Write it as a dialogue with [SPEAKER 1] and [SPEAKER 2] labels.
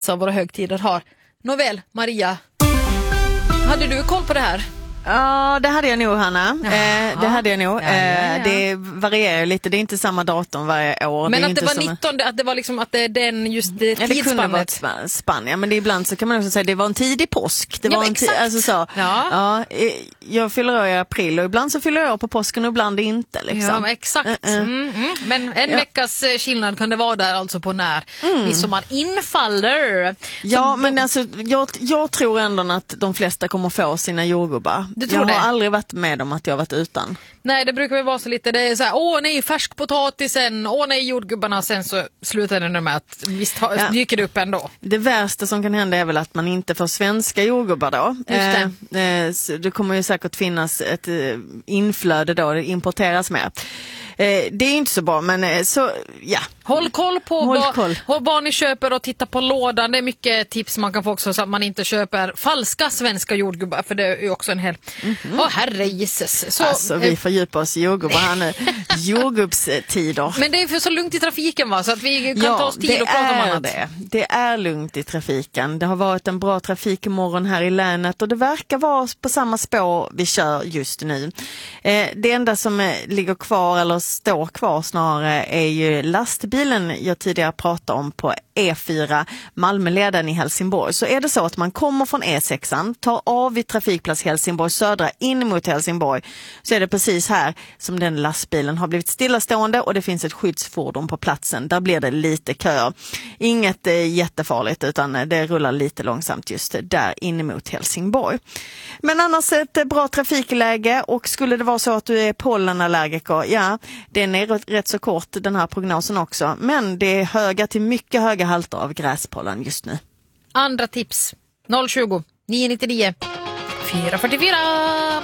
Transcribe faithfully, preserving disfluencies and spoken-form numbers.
[SPEAKER 1] som våra högtider har. Nåväl, Maria, hade du koll på det här?
[SPEAKER 2] Ja, det hade jag nog, Hanna. Eh, det hade jag nog.
[SPEAKER 1] Ja, ja, ja.
[SPEAKER 2] Eh, det varierar lite. Det är inte samma datum varje år.
[SPEAKER 1] Men
[SPEAKER 2] det är
[SPEAKER 1] att
[SPEAKER 2] inte
[SPEAKER 1] det var
[SPEAKER 2] som...
[SPEAKER 1] nittonde, att det var liksom att det är den just det
[SPEAKER 2] Ja, det kunde vara
[SPEAKER 1] tidsspannet.
[SPEAKER 2] ett spann, ja, men det ibland så kan man också säga det var en tidig påsk. Det
[SPEAKER 1] Ja,
[SPEAKER 2] var
[SPEAKER 1] men
[SPEAKER 2] en ti-
[SPEAKER 1] exakt.
[SPEAKER 2] alltså så.
[SPEAKER 1] Ja.
[SPEAKER 2] Ja, eh, jag fyller år i april och ibland så fyller jag år på påsken och ibland inte. Liksom.
[SPEAKER 1] Ja, men exakt.
[SPEAKER 2] Uh, uh.
[SPEAKER 1] Mm, mm. Men en
[SPEAKER 2] Ja.
[SPEAKER 1] veckas eh, skillnad kan det vara där alltså på när mm. midsommar infaller.
[SPEAKER 2] Ja,
[SPEAKER 1] Så
[SPEAKER 2] men
[SPEAKER 1] då-
[SPEAKER 2] alltså, jag, jag tror ändå att de flesta kommer få sina jordgubbar.
[SPEAKER 1] Du tror
[SPEAKER 2] jag
[SPEAKER 1] det?
[SPEAKER 2] har aldrig varit med om att jag varit utan.
[SPEAKER 1] Nej, det brukar väl vara så lite, det är så här, åh nej, färskpotatisen, åh nej, jordgubbarna, sen så slutar det med att visst ha,
[SPEAKER 2] Ja.
[SPEAKER 1] dyker det upp ändå.
[SPEAKER 2] Det värsta som kan hända är väl att man inte får svenska jordgubbar då.
[SPEAKER 1] Just det.
[SPEAKER 2] Eh, eh, så det kommer ju säkert finnas ett eh, inflöde då, det importeras mer. Eh, det är inte så bra, men eh, så, ja.
[SPEAKER 1] Håll koll på
[SPEAKER 2] Håll
[SPEAKER 1] vad,
[SPEAKER 2] koll.
[SPEAKER 1] vad vad ni köper och titta på lådan. Det är mycket tips man kan få också så att man inte köper falska svenska jordgubbar, för det är ju också en hel... Åh, mm-hmm. herre Jesus. Så,
[SPEAKER 2] Alltså vi
[SPEAKER 1] eh,
[SPEAKER 2] fördjupar oss i jordgubbar här nu. Jordgubbstider.
[SPEAKER 1] men det är för så lugnt i trafiken, va? Så att vi kan
[SPEAKER 2] Ja,
[SPEAKER 1] ta oss tid
[SPEAKER 2] det
[SPEAKER 1] och prata om
[SPEAKER 2] är
[SPEAKER 1] annat.
[SPEAKER 2] det. Det är lugnt i trafiken. Det har varit en bra trafikmorgon här i länet och det verkar vara på samma spår vi kör just nu. Eh, det enda som eh, ligger kvar, eller står kvar snarare, är ju lastbilen jag tidigare pratade om på E fyra Malmöleden i Helsingborg. Så är det så att man kommer från E sex, tar av vid trafikplats Helsingborg södra in mot Helsingborg, så är det precis här som den lastbilen har blivit stillastående och det finns ett skyddsfordon på platsen. Där blir det lite köer. Inget eh, jättefarligt, utan det rullar lite långsamt just där in mot Helsingborg. Men annars ett eh, bra trafikläge, och skulle det vara så att du är pollenallergiker, ja, den är rätt, rätt så kort den här prognosen också, men det är höga till mycket höga halter av gräspollen just nu.
[SPEAKER 1] Andra tips noll tjugo, nio nio nio, fyra fyra fyra.